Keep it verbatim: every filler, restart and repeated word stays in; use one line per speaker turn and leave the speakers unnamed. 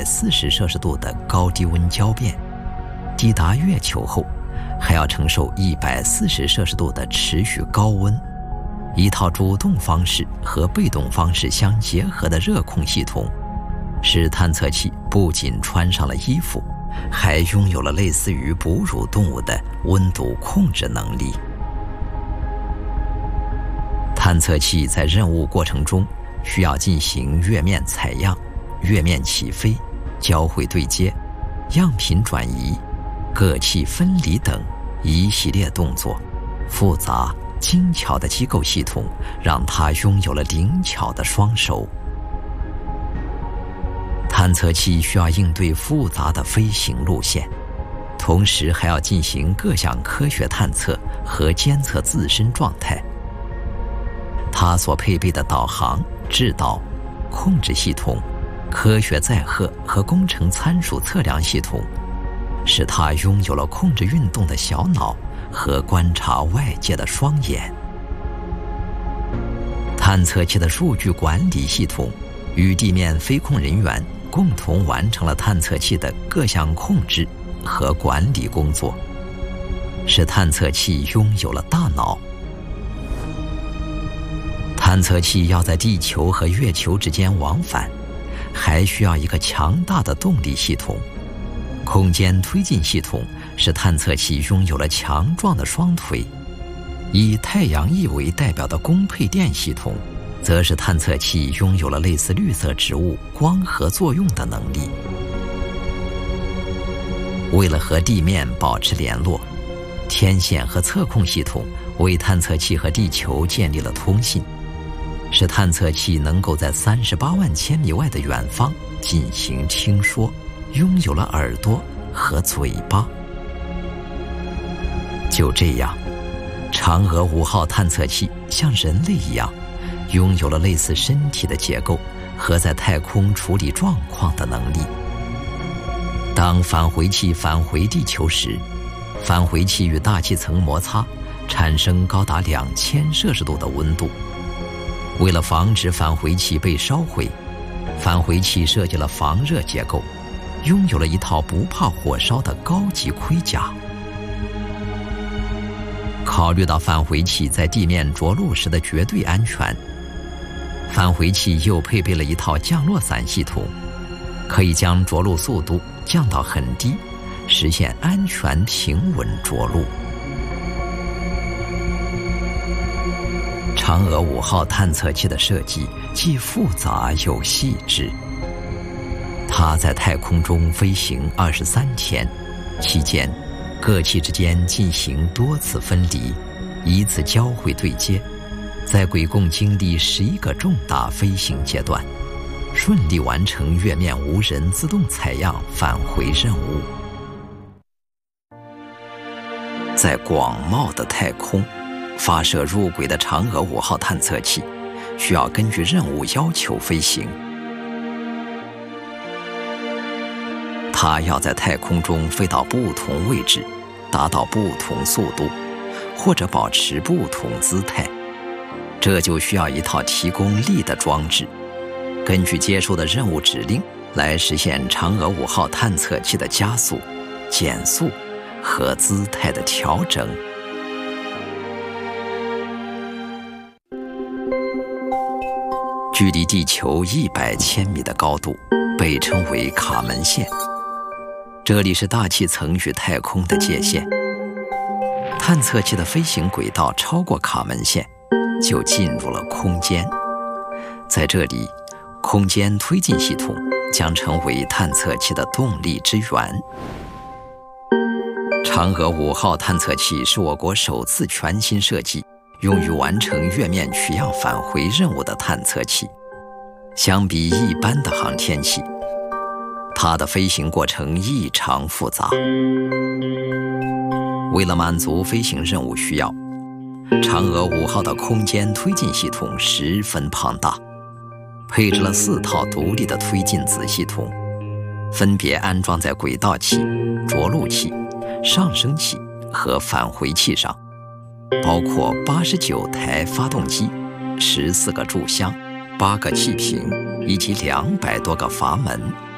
四十摄氏度的高低温交变，抵达月球后还要承受一百四十摄氏度的持续高温。一套主动方式和被动方式相结合的热控系统，使探测器不仅穿上了衣服，还拥有了类似于哺乳动物的温度控制能力。探测器在任务过程中需要进行月面采样、月面起飞、交会对接、样品转移、各器分离等一系列动作，复杂精巧的机构系统让它拥有了灵巧的双手。探测器需要应对复杂的飞行路线，同时还要进行各项科学探测和监测自身状态。它所配备的导航、制导、控制系统、科学载荷和工程参数测量系统，使它拥有了控制运动的小脑和观察外界的双眼。探测器的数据管理系统与地面飞控人员共同完成了探测器的各项控制和管理工作，使探测器拥有了大脑。探测器要在地球和月球之间往返，还需要一个强大的动力系统。空间推进系统使探测器拥有了强壮的双腿，以太阳翼为代表的供配电系统则使探测器拥有了类似绿色植物光合作用的能力。为了和地面保持联络，天线和测控系统为探测器和地球建立了通信，使探测器能够在三十八万千米外的远方进行听说，拥有了耳朵和嘴巴。就这样，嫦娥五号探测器像人类一样，拥有了类似身体的结构和在太空处理状况的能力。当返回器返回地球时，返回器与大气层摩擦，产生高达两千摄氏度的温度。为了防止返回器被烧毁，返回器设计了防热结构，拥有了一套不怕火烧的高级盔甲。考虑到返回器在地面着陆时的绝对安全，返回器又配备了一套降落伞系统，可以将着陆速度降到很低，实现安全平稳着陆。嫦娥五号探测器的设计既复杂又细致，它在太空中飞行二十三天，期间各器之间进行多次分离，以此交会对接，在轨共经历十一个重大飞行阶段，顺利完成月面无人自动采样返回任务。在广袤的太空发射入轨的嫦娥五号探测器需要根据任务要求飞行，它要在太空中飞到不同位置，达到不同速度，或者保持不同姿态，这就需要一套提供力的装置，根据接收的任务指令来实现嫦娥五号探测器的加速、减速和姿态的调整。距离地球一百千米的高度被称为卡门线，这里是大气层与太空的界限。探测器的飞行轨道超过卡门线，就进入了空间。在这里，空间推进系统将成为探测器的动力之源。嫦娥五号探测器是我国首次全新设计用于完成月面取样返回任务的探测器。相比一般的航天器，它的飞行过程异常复杂。为了满足飞行任务需要，嫦娥五号的空间推进系统十分庞大，配置了四套独立的推进子系统，分别安装在轨道器、着陆器、上升器和返回器上，包括八十九台发动机、十四个柱箱、八个气瓶以及两百多个阀门。